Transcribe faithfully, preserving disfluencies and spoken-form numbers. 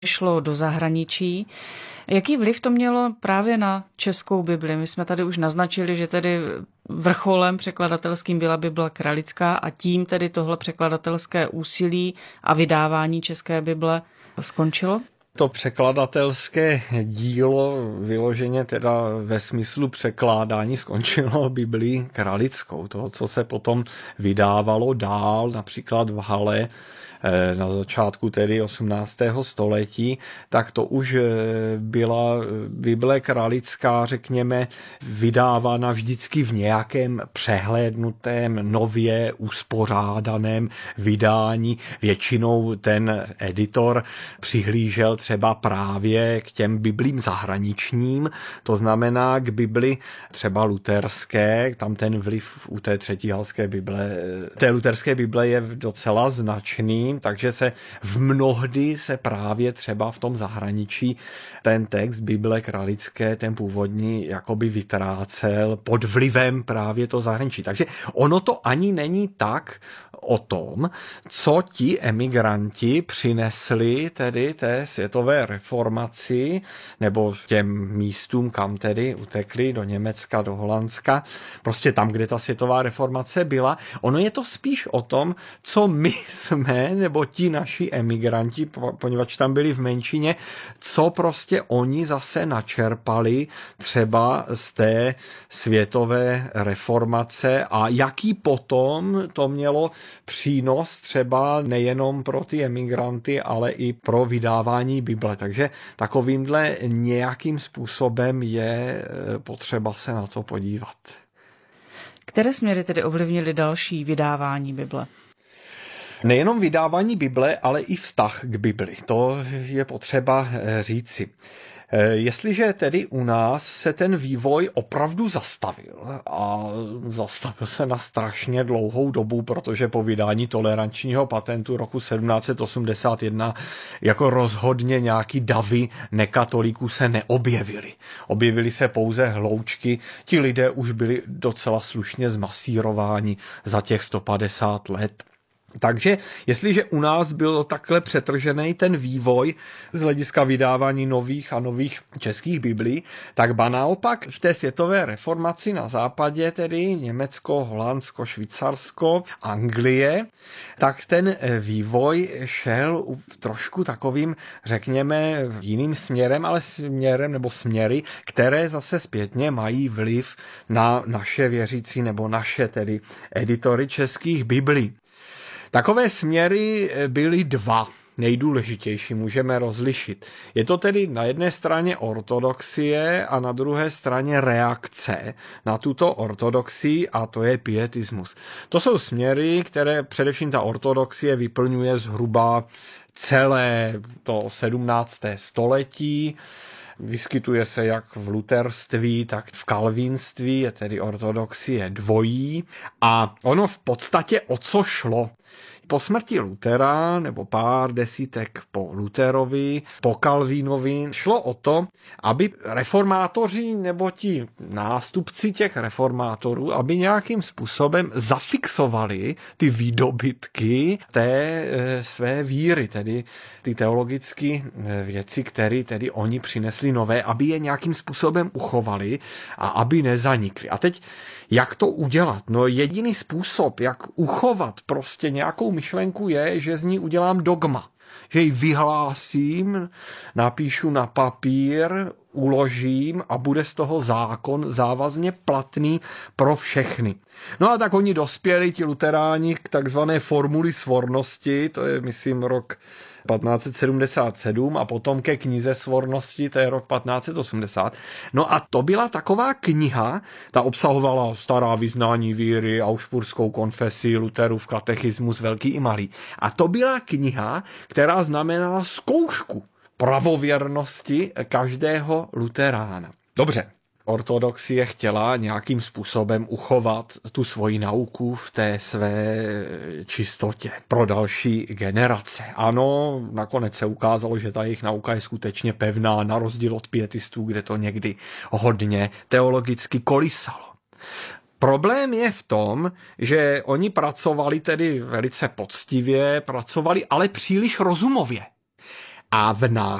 šlo do zahraničí. Jaký vliv to mělo právě na českou Bibli? My jsme tady už naznačili, že tedy vrcholem překladatelským byla Bible kralická a tím tedy tohle překladatelské úsilí a vydávání české Bible skončilo? To překladatelské dílo vyloženě teda ve smyslu překládání skončilo Biblii kralickou. To, co se potom vydávalo dál, například v Halle, na začátku tedy osmnáctého století, tak to už byla Bible kralická, řekněme, vydávána vždycky v nějakém přehlédnutém, nově uspořádaném vydání. Většinou ten editor přihlížel třeba právě k těm biblím zahraničním, to znamená k Bibli třeba luterské, tam ten vliv u té třetí halské Bible, té luterské Bible je docela značný, takže se v mnohdy se právě třeba v tom zahraničí ten text Bible kralické, ten původní, jakoby vytrácel pod vlivem právě to zahraničí. Takže ono to ani není tak o tom, co ti emigranti přinesli tedy té světové reformaci nebo těm místům, kam tedy utekli do Německa, do Holandska, prostě tam, kde ta světová reformace byla. Ono je to spíš o tom, co my jsme, nebo ti naši emigranti, poněvadž tam byli v menšině, co prostě oni zase načerpali třeba z té světové reformace a jaký potom to mělo přínos třeba nejenom pro ty emigranty, ale i pro vydávání Bible. Takže takovýmhle nějakým způsobem je potřeba se na to podívat. Které směry tedy ovlivnily další vydávání Bible? Nejenom vydávání Bible, ale i vztah k Bibli. To je potřeba říci. Jestliže tedy u nás se ten vývoj opravdu zastavil a zastavil se na strašně dlouhou dobu, protože po vydání tolerančního patentu roku sedmnáct set osmdesát jedna jako rozhodně nějaký davy nekatolíků se neobjevily. Objevily se pouze hloučky, ti lidé už byli docela slušně zmasírováni za těch sto padesát let. Takže jestliže u nás byl takhle přetržený ten vývoj z hlediska vydávání nových a nových českých biblí, tak ba naopak v té světové reformaci na západě, tedy Německo, Holandsko, Švýcarsko, Anglie, tak ten vývoj šel trošku takovým, řekněme, jiným směrem, ale směrem nebo směry, které zase zpětně mají vliv na naše věřící nebo naše tedy editory českých biblí. Takové směry byly dva, nejdůležitější, můžeme rozlišit. Je to tedy na jedné straně ortodoxie a na druhé straně reakce na tuto ortodoxii a to je pietismus. To jsou směry, které především ta ortodoxie vyplňuje zhruba celé to sedmnácté století. Vyskytuje se jak v luterství, tak v kalvínství, je tedy ortodoxie dvojí. A ono v podstatě o co šlo? Po smrti Lutera, nebo pár desítek po Luterovi, po Kalvínovi, šlo o to, aby reformátoři nebo ti nástupci těch reformátorů, aby nějakým způsobem zafixovali ty výdobytky té e, své víry, tedy ty teologické věci, které tedy oni přinesli nové, aby je nějakým způsobem uchovali a aby nezanikly. A teď, jak to udělat? No jediný způsob, jak uchovat prostě nějakou myšlenku je, že z ní udělám dogma. Že ji vyhlásím, napíšu na papír, uložím a bude z toho zákon závazně platný pro všechny. No a tak oni dospěli, ti luteráni, k takzvané formuli svornosti, to je, myslím, rok patnáct set sedmdesát sedm a potom ke knize svornosti, to je rok patnáct set osmdesát. No a to byla taková kniha, ta obsahovala stará vyznání víry, aušpurskou konfesi, Luterův katechismus, velký i malý. A to byla kniha, která znamenala zkoušku pravověrnosti každého luterána. Dobře. Ortodoxie chtěla nějakým způsobem uchovat tu svoji nauku v té své čistotě pro další generace. Ano, nakonec se ukázalo, že ta jejich nauka je skutečně pevná, na rozdíl od pietistů, kde to někdy hodně teologicky kolísalo. Problém je v tom, že oni pracovali tedy velice poctivě, pracovali ale příliš rozumově. Avna